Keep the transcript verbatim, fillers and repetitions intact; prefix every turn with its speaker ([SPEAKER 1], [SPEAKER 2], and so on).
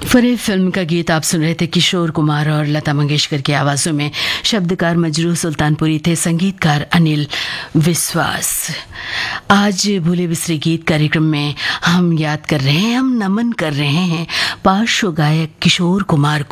[SPEAKER 1] फरे फिल्म का गीत आप सुन रहे थे किशोर कुमार और लता मंगेशकर की आवाज़ों में। शब्दकार मजरू सुल्तानपुरी थे, संगीतकार अनिल विश्वास। आज भूले बिसरे गीत कार्यक्रम में हम याद कर रहे हैं, हम नमन कर रहे हैं पार्श्व गायक किशोर कुमार को।